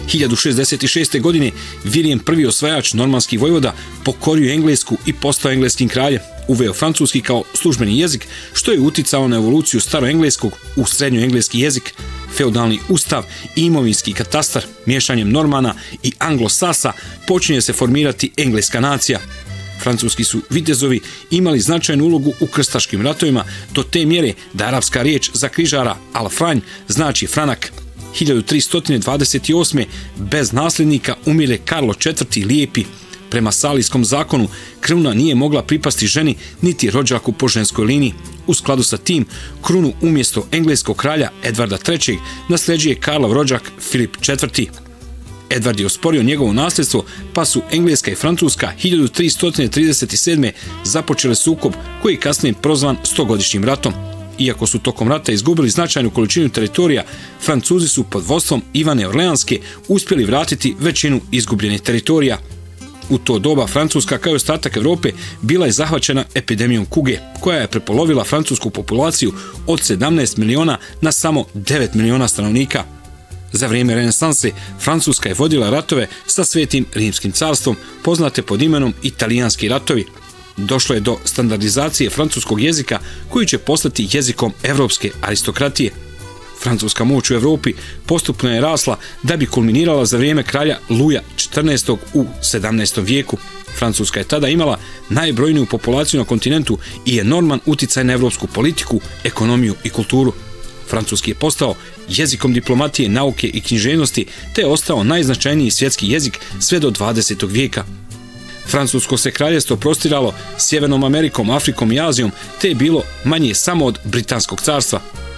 1066. godine William I. osvajač normanski vojvoda pokorio Englesku i postao engleskim kraljem. Uveo francuski kao službeni jezik, što je uticalo na evoluciju staroengleskog u srednjoengleski jezik, feudalni ustav i imovinski katastar. Miješanjem Normana i Anglosasa počinje se formirati engleska nacija. Francuski su vitezovi imali značajnu ulogu u krstaškim ratovima do te mjere da arapska riječ za križara al-Franj znači franak. 1328. bez nasljednika umire Karlo IV. Lijepi. Prema Salijskom zakonu kruna nije mogla pripasti ženi niti rođaku po ženskoj liniji. U skladu sa tim, krunu umjesto engleskog kralja Edvarda III. Nasljeđuje Karlov rođak Filip IV. Edvard je osporio njegovo nasljedstvo, pa su Engleska i Francuska 1337. započele sukob koji je kasnije prozvan 100-godišnjim ratom. Iako su tokom rata izgubili značajnu količinu teritorija, Francuzi su pod vodstvom Ivane Orleanske uspjeli vratiti većinu izgubljenih teritorija. U to doba Francuska, kao i ostatak Europe, bila je zahvaćena epidemijom kuge, koja je prepolovila francusku populaciju od 17 miliona na samo 9 miliona stanovnika. Za vrijeme renesanse Francuska je vodila ratove sa Svetim Rimskim carstvom, poznate pod imenom Italijanski ratovi. Došlo je do standardizacije francuskog jezika koji će postati jezikom evropske aristokratije. Francuska moć u Europi postupno je rasla da bi kulminirala za vrijeme kralja Luja XIV. U 17. vijeku. Francuska je tada imala najbrojniju populaciju na kontinentu i enorman uticaj na evropsku politiku, ekonomiju i kulturu. Francuski je postao jezikom diplomatije, nauke i književnosti, te je ostao najznačajniji svjetski jezik sve do 20. vijeka. Francusko se kraljevstvo prostiralo Sjevernom Amerikom, Afrikom i Azijom, te je bilo manje samo od Britanskog carstva.